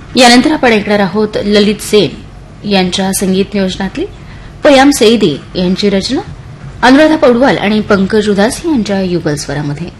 यानंतर आपण ऐकणार आहोत ललित सेन यांच्या संगीत नियोजनातली पयाम सईदी यांची रचना अनुराधा पौडवाल आणि पंकज उदासी यांच्या युगल स्वरामध्ये.